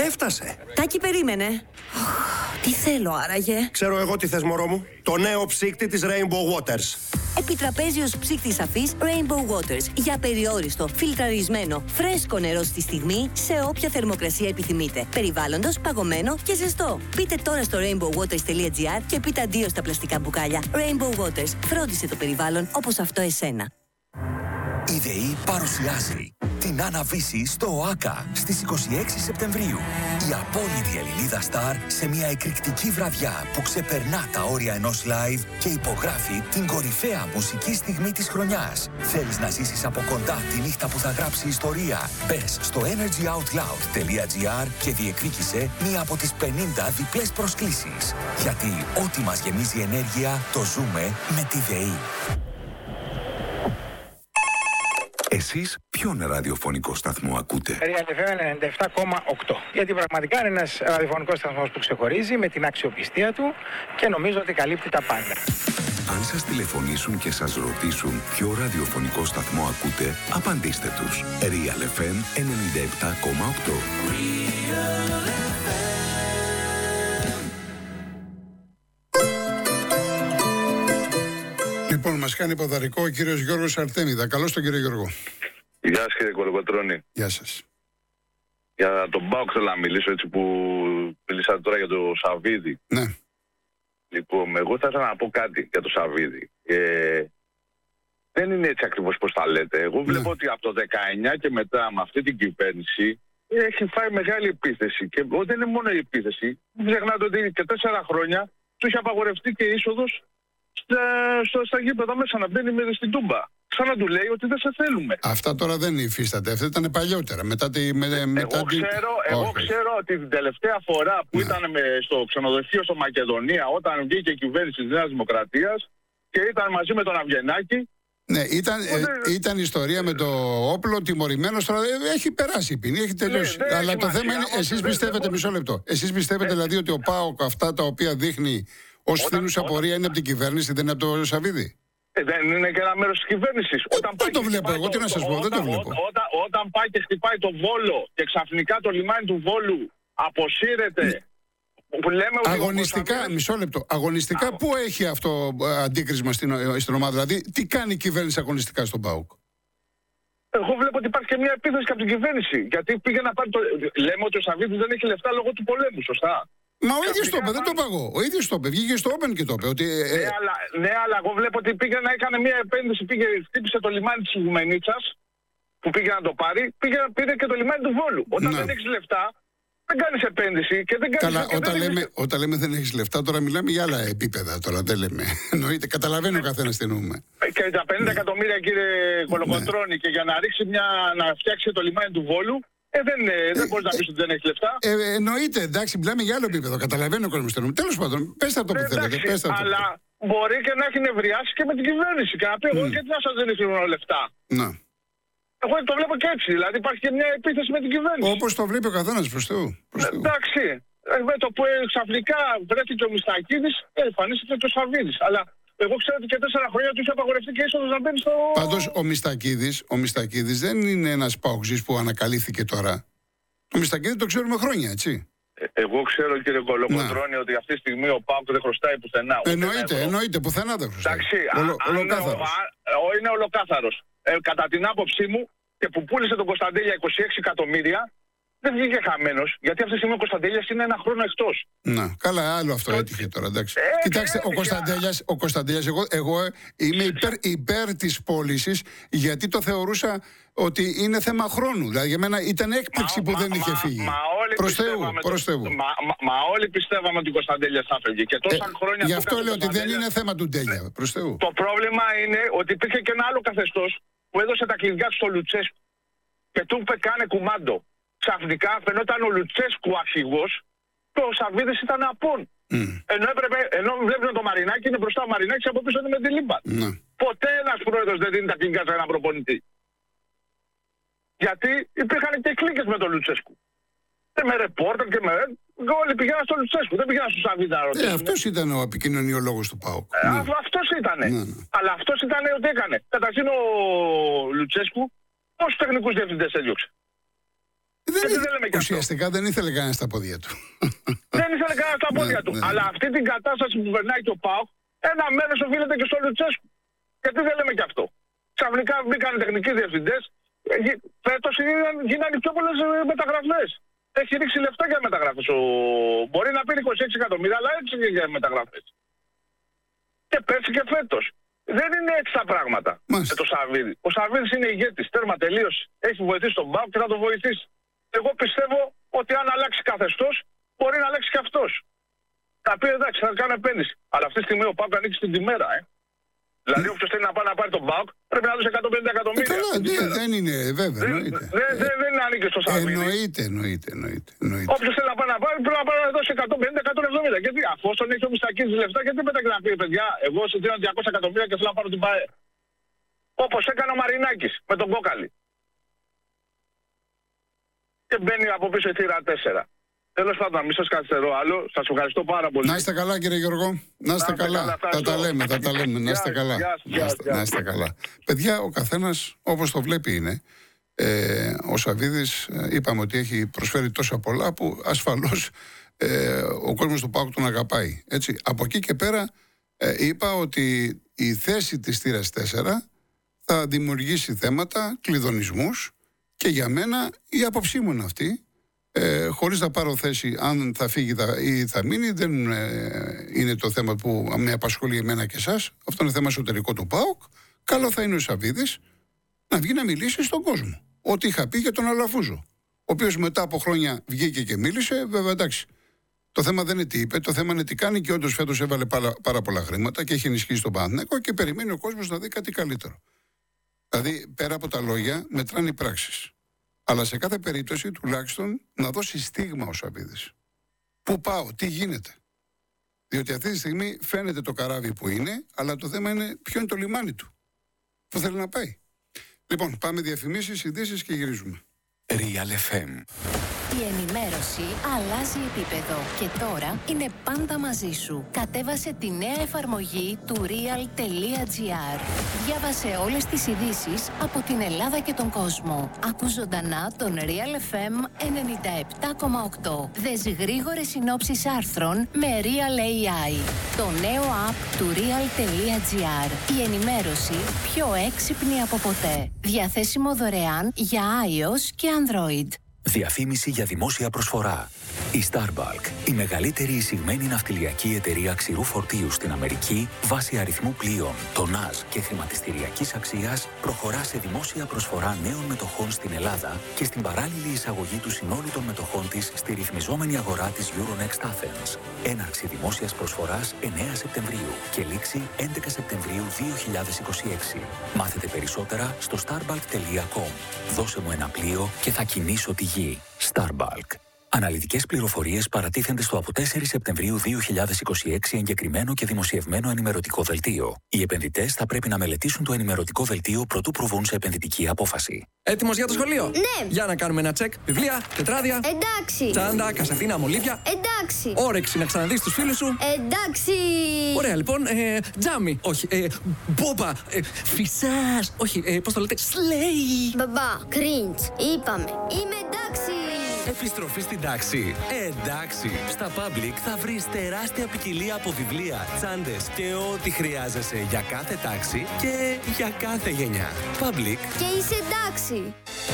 Έφτασε. Τάκη, περίμενε. Τι θέλω άραγε? Ξέρω εγώ τι θες, μωρό μου. Το νέο ψύκτη της Rainbow Waters. Επιτραπέζιος ψύκτης αφής Rainbow Waters. Για περιόριστο, φιλτραρισμένο, φρέσκο νερό στη στιγμή, σε όποια θερμοκρασία επιθυμείτε. Περιβάλλοντος, παγωμένο και ζεστό. Πείτε τώρα στο rainbowwaters.gr και πείτε αντίο στα πλαστικά μπουκάλια. Rainbow Waters. Φρόντισε το περιβάλλον όπως αυτό εσένα. Η ΔΕΗ παρουσιάζει την Αναβίση στο ΟΑΚΑ στις 26 Σεπτεμβρίου. Η απόλυτη Ελληνίδα Σταρ σε μια εκρηκτική βραδιά που ξεπερνά τα όρια ενός live και υπογράφει την κορυφαία μουσική στιγμή της χρονιάς. Θέλεις να ζήσεις από κοντά τη νύχτα που θα γράψει ιστορία? Μπες στο energyoutloud.gr και διεκδίκησε μία από τις 50 διπλές προσκλήσεις. Γιατί ό,τι μας γεμίζει ενέργεια το ζούμε με τη ΔΕΗ. Εσείς ποιον ραδιοφωνικό σταθμό ακούτε? RealFM 97,8. Γιατί πραγματικά είναι ένας ραδιοφωνικός σταθμός που ξεχωρίζει με την αξιοπιστία του και νομίζω ότι καλύπτει τα πάντα. Αν σας τηλεφωνήσουν και σας ρωτήσουν ποιο ραδιοφωνικό σταθμό ακούτε, απαντήστε τους. RealFM 97,8. Λοιπόν, μας κάνει ποδαρικό ο κύριος Γιώργος Αρτέμιδα. Καλώς τον κύριο Γιώργο. Γεια σας κύριε Κολοκοτρώνη. Γεια σας. Για τον ΠΑΟΚ θέλω να μιλήσω, έτσι που μιλήσατε τώρα για το Σαββίδι. Ναι. Λοιπόν, εγώ θα ήθελα να πω κάτι για το Σαββίδι. Δεν είναι έτσι ακριβώς πώς τα λέτε. Εγώ βλέπω ότι από το 19 και μετά με αυτή την κυβέρνηση έχει φάει μεγάλη επίθεση. Και δεν είναι μόνο η επίθεση. Μην ξεχνάτε ότι και 4 χρόνια του είχε απαγορευτεί και είσοδος στα γήπεδα μέσα να μπαίνει στην Τούμπα. Σαν να του λέει ότι δεν σε θέλουμε. Αυτά τώρα δεν υφίσταται. Αυτά ήταν παλιότερα. Εγώ ξέρω ότι την τελευταία φορά που ήταν στο ξενοδοχείο στο Μακεδονία, όταν βγήκε η κυβέρνηση της Νέας Δημοκρατίας και ήταν μαζί με τον Αυγενάκη. Ναι, ήταν ιστορία με το όπλο, τιμωρημένος. Τώρα έχει περάσει η ποινή, έχει τελειώσει. Αλλά το θέμα είναι, εσείς πιστεύετε, μισό λεπτό. Εσείς πιστεύετε δηλαδή ότι ο ΠΑΟΚ αυτά τα οποία δείχνει ως φθήνουσα πορεία είναι από την κυβέρνηση, δεν είναι από το Σαββίδι? Δεν είναι και ένα μέρος της κυβέρνησης. Δεν το βλέπω εγώ, τι να σας πω, δεν το βλέπω. Όταν πάει και χτυπάει το Βόλο και ξαφνικά το λιμάνι του Βόλου αποσύρεται. Αγωνιστικά, μισό λεπτό. Αγωνιστικά, πού έχει αυτό αντίκρισμα στην ομάδα? Δηλαδή, τι κάνει η κυβέρνηση αγωνιστικά στον ΠΑΟΚ? Εγώ βλέπω ότι υπάρχει και μια επίθεση από την κυβέρνηση. Γιατί πήγε να πάρει Λέμε ότι ο Σαββίδης δεν έχει λεφτά λόγω του πολέμου, σωστά? Μα ο ίδιος το είπε, δεν το είπα εγώ. Ο ίδιος το είπε, βγήκε στο Open και το είπε. Ναι, αλλά εγώ βλέπω ότι πήγε να έκανε μια επένδυση. Χτύπησε το λιμάνι της Ιγουμενίτσας που πήγε να το πάρει. Πήρε και το λιμάνι του Βόλου. Όταν δεν έχεις λεφτά, δεν κάνεις επένδυση και δεν κάνεις. Καλά, όταν λέμε δεν έχεις λεφτά, τώρα μιλάμε για άλλα επίπεδα. Τώρα δεν λέμε. Εννοείται, καταλαβαίνει ο καθένας τι εννοούμε. Και τα 50 εκατομμύρια, κύριε Κολοκοτρώνη, και για να ρίξει να φτιάξει το λιμάνι του Βόλου. Δεν μπορεί να πει ότι δεν έχει λεφτά. Εννοείται, εντάξει, μιλάμε για άλλο επίπεδο. Καταλαβαίνει ο κόσμος. Τέλος πάντων, πέστε αυτό που θέλετε. Αλλά μπορεί και να έχει νευριάσει και με την κυβέρνηση. Και να πει: εγώ γιατί να σας δεν έχει λεφτά. Να. Εγώ το βλέπω και έτσι. Δηλαδή υπάρχει και μια επίθεση με την κυβέρνηση. Όπως το βλέπει ο καθένας, προς Θεού. Εντάξει. Με το που ξαφνικά βρέθηκε ο Μιστακίδης, εμφανίστηκε και ο Σαββίδης. Αλλά εγώ ξέρω ότι και 4 χρόνια του είχε απαγορευτεί και είσοδος να μπαίνει στο. Πάντως ο Μιστακίδης δεν είναι ένας παοξής που ανακαλύφθηκε τώρα. Ο Μιστακίδη το ξέρουμε χρόνια, έτσι. Εγώ ξέρω, κύριε Κολοκοτρώνη, ότι αυτή τη στιγμή ο ΠΑΟΚ δεν χρωστάει πουθενά. Εννοείται, πουθενά δεν χρωστάει. Εντάξει, ολοκάθαρος. Είναι ολοκάθαρος. Κατά την άποψή μου, και που πούλησε τον Κωνσταντέλια 26 εκατομμύρια, δεν βγήκε χαμένος. Γιατί αυτή τη στιγμή ο Κωνσταντέλιας είναι 1 χρόνο εκτός. Να, καλά, άλλο αυτό έτυχε τώρα, εντάξει. Κοιτάξτε, ο Κωνσταντέλιας, εγώ είμαι υπέρ της πώλησης, γιατί το θεωρούσα ότι είναι θέμα χρόνου. Δηλαδή για μένα ήταν έκπληξη που δεν είχε φύγει. Προς Θεού. Μα όλοι πιστεύαμε ότι ο Κωνσταντέλιας θα φύγει. Και τόσα χρόνια. Γι' αυτό λέω ότι δεν είναι θέμα του Ντέλια. Προς Θεού. Το πρόβλημα είναι ότι υπήρχε και ένα άλλο καθεστώς που έδωσε τα κλειδιά του στο Λουτσέσκου και του είπε κάνε κουμάντο. Ξαφνικά φαινόταν ο Λουτσέσκου αρχηγός και ο Σαββίδης ήταν απόν. Ενώ βλέπουν το Μαρινάκι, είναι μπροστά ο Μαρινάκης, από πίσω είναι με τη Λίμπα. Ποτέ ένας πρόεδρος δεν δίνει τα κλειδιά σε έναν προπονητή. Γιατί υπήρχαν και κλίκες με τον Λουτσέσκου. Και με ρεπόρτερ και με. Όλοι πηγαίναν στο Λουτσέσκου, δεν πηγαίναν στο Σαββίδη να ρωτήσουν. Αυτός ήταν ο επικοινωνιολόγος του ΠΑΟΚ. Αυτός ήταν. Αλλά αυτός ήταν ό,τι έκανε. Καταρχήν ο Λουτσέσκου πόσους τεχνικούς διευθυντές έδιωξε? Ουσιαστικά δεν ήθελε κανένα στα πόδια του. Δεν ήθελε κανένα στα πόδια του. Αλλά αυτή την κατάσταση που περνάει και ο ΠΑΟΚ, ένα μέρος οφείλεται και στο Λουτσέσκου. Γιατί δεν λέμε και αυτό. Ξαφνικά μπήκαν τεχνικοί διευθυντές. Φέτος γίνανε πιο πολλές μεταγραφές. Έχει ρίξει λεφτά για μεταγραφές. Μπορεί να πήρε 26 εκατομμύρια, αλλά έτσι για μεταγραφές. Και πέρσι και φέτος. Δεν είναι έτσι τα πράγματα με το Σαββίδι. Ο Σαββίδης είναι ηγέτης. Τέρμα, τελείωσε. Έχει βοηθήσει τον ΠΑΟΚ και θα τον βοηθήσει. Εγώ πιστεύω ότι αν αλλάξει καθεστώς, μπορεί να αλλάξει και αυτός. Θα πει εντάξει, θα κάνω επένδυση. Αλλά αυτή τη στιγμή ο ΠΑΟΚ ανοίξει την ημέρα. Δηλαδή, όποιος θέλει να πάει να πάρει τον ΠΑΟΚ, πρέπει να δώσει 150 εκατομμύρια. Καλά, δεν είναι, βέβαια. Δεν ανήκει στο Σαββίδι. Εννοείται. Όποιος θέλει να πάει να πάρει, πρέπει να δώσει 150-170. Γιατί αφού έχει ο Μιστακίδης λεφτά, γιατί πέταξε να πει, παιδιά, εγώ σου δίνω 200 εκατομμύρια και θέλω να πάρω την ΠΑΕ. Όπως έκανε ο Μαρινάκης με τον Κόκαλη. Και μπαίνει από πίσω η θύρα 4. Τέλος πάντων, μην σας καθυστερώ άλλο. Σας ευχαριστώ πάρα πολύ. Να είστε καλά, κύριε Γιώργο. Να είστε καλά. Θα τα λέμε. Να είστε καλά. Να είστε καλά. Παιδιά, ο καθένας όπως το βλέπει είναι. Ο Σαββίδης είπαμε ότι έχει προσφέρει τόσα πολλά που ασφαλώς ο κόσμος του ΠΑΟΚ τον αγαπάει. Έτσι. Από εκεί και πέρα είπα ότι η θέση της θύρας 4 θα δημιουργήσει θέματα, κλειδονισμούς και για μένα η άποψή μου είναι αυτή. Χωρίς να πάρω θέση αν θα φύγει ή θα μείνει, δεν είναι το θέμα που με απασχολεί εμένα και εσάς. Αυτό είναι θέμα εσωτερικό του ΠΑΟΚ. Καλό θα είναι ο Σαββίδης να βγει να μιλήσει στον κόσμο. Ό,τι είχα πει για τον Αλαφούζο, ο οποίος μετά από χρόνια βγήκε και μίλησε. Βέβαια, εντάξει. Το θέμα δεν είναι τι είπε, το θέμα είναι τι κάνει και όντως φέτος έβαλε πάρα πολλά χρήματα και έχει ενισχύσει τον Παναθηναϊκό και περιμένει ο κόσμος να δει κάτι καλύτερο. Δηλαδή, πέρα από τα λόγια, μετράνε οι πράξεις. Αλλά σε κάθε περίπτωση τουλάχιστον να δώσει στίγμα ο Σαββίδης. Πού πάω, τι γίνεται. Διότι αυτή τη στιγμή φαίνεται το καράβι που είναι, αλλά το θέμα είναι ποιο είναι το λιμάνι του. Πού θέλει να πάει. Λοιπόν, πάμε διαφημίσεις, ειδήσεις και γυρίζουμε. Real FM. Η ενημέρωση αλλάζει επίπεδο και τώρα είναι πάντα μαζί σου. Κατέβασε τη νέα εφαρμογή του Real.gr. Διάβασε όλες τις ειδήσεις από την Ελλάδα και τον κόσμο. Ακούς ζωντανά τον Real FM 97,8. Δες γρήγορες συνόψεις άρθρων με Real AI. Το νέο app του Real.gr. Η ενημέρωση πιο έξυπνη από ποτέ. Διαθέσιμο δωρεάν για iOS και Android. Διαφήμιση για δημόσια προσφορά. Η Starbulk, η μεγαλύτερη εισηγμένη ναυτιλιακή εταιρεία ξηρού φορτίου στην Αμερική, βάσει αριθμού πλοίων, τονάζ και χρηματιστηριακής αξίας, προχωρά σε δημόσια προσφορά νέων μετοχών στην Ελλάδα και στην παράλληλη εισαγωγή του συνόλου των μετοχών της στη ρυθμιζόμενη αγορά της Euronext Athens. Έναρξη δημόσιας προσφοράς 9 Σεπτεμβρίου και λήξη 11 Σεπτεμβρίου 2026. Μάθετε περισσότερα στο starbulk.com. Δώσε μου ένα πλοίο και θα κινήσω τη γη. Starbulk. Αναλυτικές πληροφορίες παρατίθενται στο από 4 Σεπτεμβρίου 2026 εγκεκριμένο και δημοσιευμένο ενημερωτικό δελτίο. Οι επενδυτές θα πρέπει να μελετήσουν το ενημερωτικό δελτίο προτού προβούν σε επενδυτική απόφαση. Έτοιμος για το σχολείο? Ναι. Για να κάνουμε ένα τσεκ. Βιβλία, τετράδια. Εντάξει. Τσάντα, κασετίνα, μολύβια. Εντάξει. Όρεξη να ξαναδείς τους φίλους σου. Εντάξει. Ωραία, λοιπόν. Τζάμι. Όχι. Μπόμπα. Φυσάς. Όχι. Πώς το λέτε? Σλέι. Μπαμπά, κριντς. Είπαμε. Είμαι εντάξει. Επιστροφή στην τάξη. Εντάξει. Στα Public θα βρεις τεράστια ποικιλία από βιβλία, τσάντες και ό,τι χρειάζεσαι για κάθε τάξη και για κάθε γενιά. Public. Και είσαι εντάξει.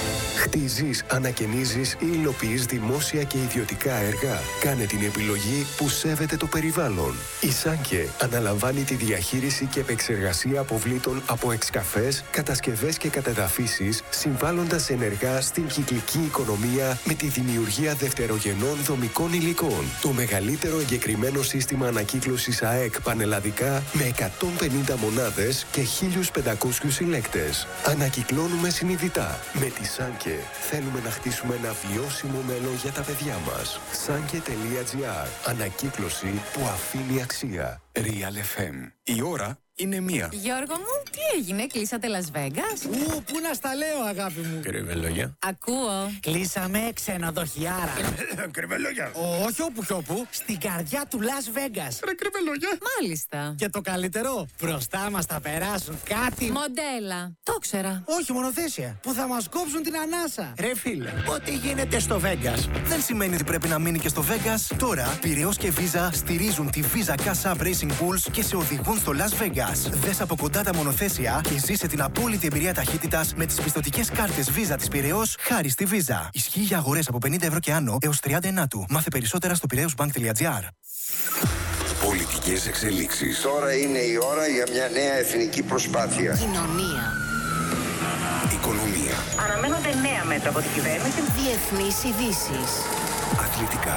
Χτίζεις, ανακαινίζεις ή υλοποιείς δημόσια και ιδιωτικά έργα. Κάνε την επιλογή που σέβεται το περιβάλλον. Η Σάνκε αναλαμβάνει τη διαχείριση και επεξεργασία αποβλήτων από εξκαφές, κατασκευές και κατεδαφίσεις, συμβάλλοντας ενεργά στην κυκλική οικονομία με τη δημιουργία δευτερογενών δομικών υλικών. Το μεγαλύτερο εγκεκριμένο σύστημα ανακύκλωσης ΑΕΚ πανελλαδικά με 150 μονάδες και 1.500 συλλέκτες. Ανακυκλώνουμε συνειδητά. Με τη Σάνκε θέλουμε να χτίσουμε ένα βιώσιμο μέλλον για τα παιδιά μας. Sanke.gr. Ανακύκλωση που αφήνει αξία. Real FM. Η ώρα είναι μία. Γιώργο μου, τι έγινε, κλείσατε Las Vegas? Πού να στα λέω, αγάπη μου. Κρυβελόγια. Ακούω. Κλείσαμε ξενοδοχιάρα. Κρυβελόγια. Όχι όπου, στην καρδιά του Las Vegas. Ρε κρυβελόγια. Μάλιστα. Και το καλύτερο, μπροστά μας θα περάσουν κάτι. Μοντέλα. Το ξέρα. Όχι, μονοθέσια. Που θα μας κόψουν την ανάσα. Ρε φίλε, ό,τι γίνεται στο Vegas δεν σημαίνει ότι πρέπει να μείνει και στο Vegas. Τώρα, Πειραιώς και Visa στηρίζουν τη Visa Cash App Racing Bulls και σε οδηγούν στο Las Vegas. Δες από κοντά τα μονοθέσια και ζήσε την απόλυτη εμπειρία ταχύτητας με τις πιστωτικές κάρτες Visa της Πειραιώς χάρη στη Visa. Ισχύει για αγορές από 50 ευρώ και άνω έως 39 του. Μάθε περισσότερα στο piraeusbank.gr. Πολιτικές εξελίξεις. Τώρα είναι η ώρα για μια νέα εθνική προσπάθεια. Κοινωνία. Οικονομία. Αναμένονται νέα μέτρα από την κυβέρνηση. Διεθνείς ειδήσεις. Αθλητικά.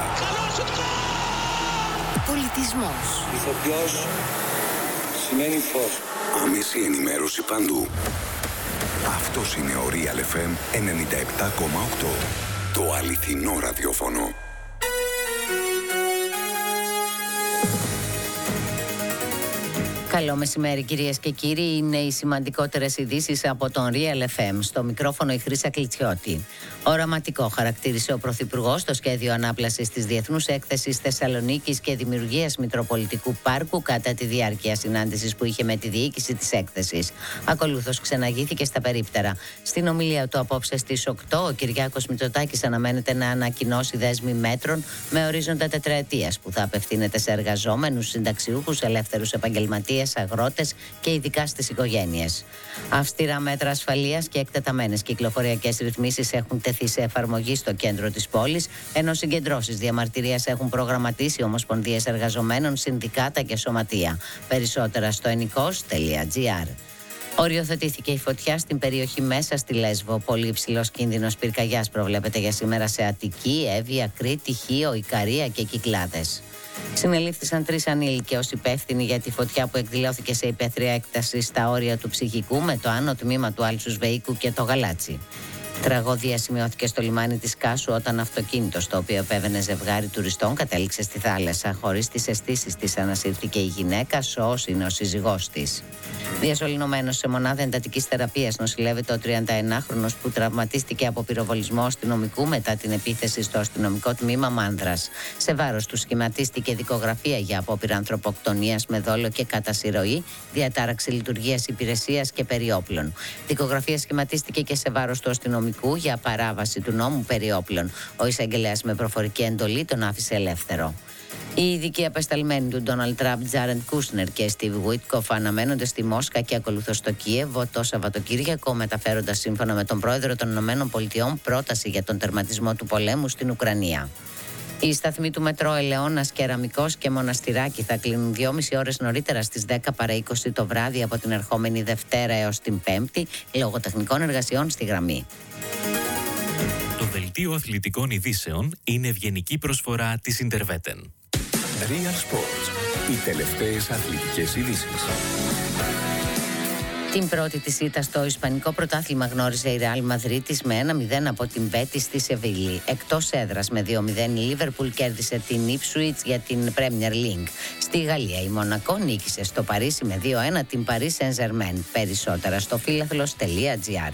Πολιτισμός. Ηθοποιός σημαίνει φως. Άμεση ενημέρωση παντού. Αυτός είναι ο Real FM 97,8. Το αληθινό ραδιόφωνο. Καλό μεσημέρι κυρίες και κύριοι, είναι οι σημαντικότερες ειδήσεις από τον Real FM. Στο μικρόφωνο η Χρύσα Κλιτσιώτη. Οραματικό χαρακτήρισε ο Πρωθυπουργός το σχέδιο ανάπλασης της Διεθνούς Έκθεσης Θεσσαλονίκης και δημιουργίας Μητροπολιτικού Πάρκου κατά τη διάρκεια συνάντησης που είχε με τη διοίκηση της έκθεσης. Ακολούθως ξεναγήθηκε στα περίπτερα. Στην ομιλία του απόψε στις 8, ο Κυριάκος Μητσοτάκης αναμένεται να ανακοινώσει δέσμη μέτρων με ορίζοντα τετραετίας που θα απευθύνεται σε εργαζόμενους, συνταξιούχους, ελεύθερους επαγγελματίες, αγρότες και ειδικά στις οικογένειες. Αυστηρά μέτρα ασφαλείας και εκτεταμένες κυκλοφοριακές ρυθμίσεις έχουν τεθεί σε εφαρμογή στο κέντρο της πόλης, ενώ συγκεντρώσεις διαμαρτυρίας έχουν προγραμματίσει ομοσπονδίες εργαζομένων, συνδικάτα και σωματεία. Περισσότερα στο ενικός.gr. Οριοθετήθηκε η φωτιά στην περιοχή μέσα στη Λέσβο. Πολύ υψηλός κίνδυνος πυρκαγιάς προβλέπεται για σήμερα σε Αττική, Εύβοια, Κρήτη, Χίο, Ικαρία και Κυκλάδες. Συνελήφθησαν 3 ανήλικοι ως υπεύθυνοι για τη φωτιά που εκδηλώθηκε σε υπαίθρια έκταση στα όρια του Ψυχικού με το άνω τμήμα του Άλσους Βεϊκού και το Γαλάτσι. Τραγωδία σημειώθηκε στο λιμάνι της Κάσου όταν αυτοκίνητο στο οποίο επέβαινε ζευγάρι τουριστών κατέληξε στη θάλασσα. Χωρίς τις αισθήσεις της ανασύρθηκε η γυναίκα, σώος είναι ο σύζυγός της. Διασωληνωμένος σε μονάδα εντατικής θεραπείας νοσηλεύεται ο 31χρονος που τραυματίστηκε από πυροβολισμό αστυνομικού μετά την επίθεση στο αστυνομικό τμήμα Μάνδρας. Σε βάρος του σχηματίστηκε δικογραφία για απόπειρα ανθρωποκτονίας με δόλο και κατασυρωή, διατάραξη λειτουργίας υπηρεσίας και περιόπλων. Δικογραφία σχηματίστηκε και σε βάρος του αστυνομικού για παράβαση του νόμου περί όπλων. Ο εισαγγελέας με προφορική εντολή τον άφησε ελεύθερο. Οι ειδικοί απεσταλμένοι του Ντόναλντ Τραμπ, Τζάρεντ Κούσνερ και Στίβ Γουίτκοφ αναμένονται στη Μόσχα και ακολούθως στο Κίεβο το Σαββατοκύριακο, μεταφέροντας σύμφωνα με τον πρόεδρο των ΗΠΑ πρόταση για τον τερματισμό του πολέμου στην Ουκρανία. Οι σταθμοί του μετρό Ελαιώνας, Κεραμικός και Μοναστηράκι θα κλείνουν 2,5 ώρες νωρίτερα στις 10 παρά 20 το βράδυ από την ερχόμενη Δευτέρα έως την Πέμπτη λόγω τεχνικών εργασιών στη γραμμή. Το δελτίο αθλητικών ειδήσεων είναι ευγενική προσφορά της Interveten. Real Sports. Οι τελευταίες αθλητικές ειδήσεις. Την πρώτη της ήττα στο Ισπανικό πρωτάθλημα γνώριζε η Ρεάλ Μαδρίτης με 1-0 από την Μπέτις στη Σεβίλη. Εκτός έδρας με 2-0 η Λίβερπουλ κέρδισε την Ipswich για την Premier League. Στη Γαλλία η Μονακό νίκησε στο Παρίσι με 2-1 την Paris Saint-Germain. Περισσότερα στο φίλαθλος.gr.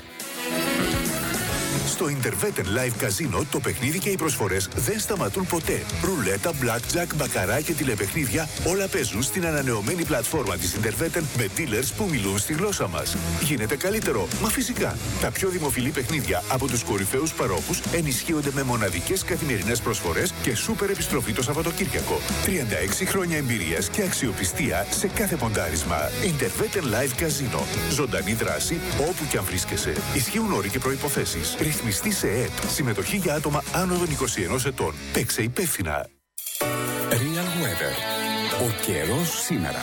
Στο Interveten Live Casino το παιχνίδι και οι προσφορές δεν σταματούν ποτέ. Ρουλέτα, blackjack, μπακαρά και τηλεπαιχνίδια όλα παίζουν στην ανανεωμένη πλατφόρμα της Interveten με dealers που μιλούν στη γλώσσα μας. Γίνεται καλύτερο, μα φυσικά. Τα πιο δημοφιλή παιχνίδια από τους κορυφαίους παρόχους ενισχύονται με μοναδικές καθημερινές προσφορές και σούπερ επιστροφή το Σαββατοκύριακο. 36 χρόνια εμπειρίας και αξιοπιστία σε κάθε ποντάρισμα. Interveten Live Casino. Ζωντανή δράση όπου και αν βρίσκεσαι. Ισχύουν όροι και προϋποθέσεις. Ρυθμιστή σε ΕΕΠ. Συμμετοχή για άτομα άνω των 21 ετών. Παίξε υπεύθυνα. Real Weather. Ο καιρός σήμερα.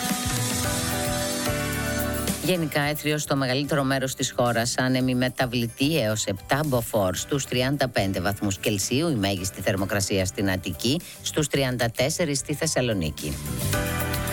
Γενικά έθριος στο μεγαλύτερο μέρος της χώρας, άνεμη μεταβλητή έως 7 μποφόρ στους 35 βαθμούς Κελσίου, η μέγιστη θερμοκρασία στην Αττική, στους 34 στη Θεσσαλονίκη.